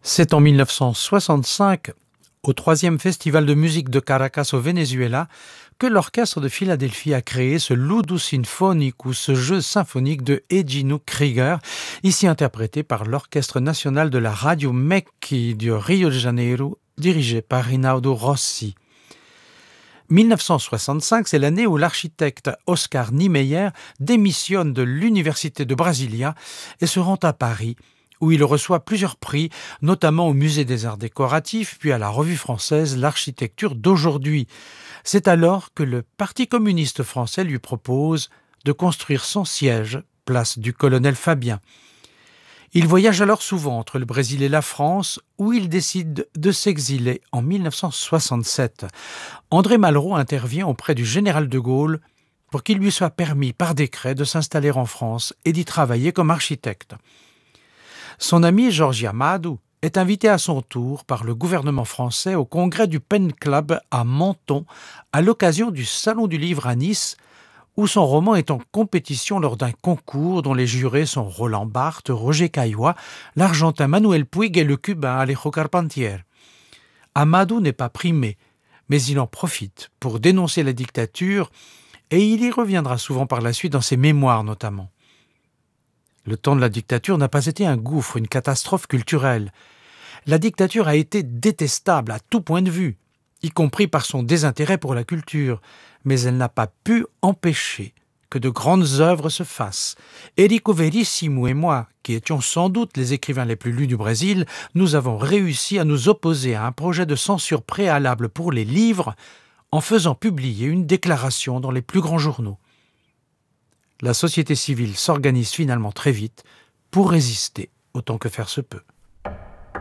C'est en 1965, au 3e Festival de musique de Caracas au Venezuela, que l'orchestre de Philadelphie a créé ce Ludo Sinfonic ou ce jeu symphonique de Egino Krieger, ici interprété par l'Orchestre national de la radio MEC de Rio de Janeiro, dirigé par Rinaldo Rossi. 1965, c'est l'année où l'architecte Oscar Niemeyer démissionne de l'Université de Brasilia et se rend à Paris, où il reçoit plusieurs prix, notamment au Musée des Arts Décoratifs, puis à la Revue française L'Architecture d'aujourd'hui. C'est alors que le Parti communiste français lui propose de construire son siège, place du Colonel Fabien. Il voyage alors souvent entre le Brésil et la France, où il décide de s'exiler en 1967. André Malraux intervient auprès du général de Gaulle pour qu'il lui soit permis par décret de s'installer en France et d'y travailler comme architecte. Son ami Jorge Amado est invité à son tour par le gouvernement français au congrès du Pen Club à Menton à l'occasion du Salon du Livre à Nice, où son roman est en compétition lors d'un concours dont les jurés sont Roland Barthes, Roger Caillois, l'Argentin Manuel Puig et le Cubain Alejo Carpentier. Amado n'est pas primé, mais il en profite pour dénoncer la dictature et il y reviendra souvent par la suite dans ses mémoires notamment. Le temps de la dictature n'a pas été un gouffre, une catastrophe culturelle. La dictature a été détestable à tout point de vue, y compris par son désintérêt pour la culture, mais elle n'a pas pu empêcher que de grandes œuvres se fassent. Érico Verissimo et moi, qui étions sans doute les écrivains les plus lus du Brésil, nous avons réussi à nous opposer à un projet de censure préalable pour les livres en faisant publier une déclaration dans les plus grands journaux. La société civile s'organise finalement très vite pour résister autant que faire se peut.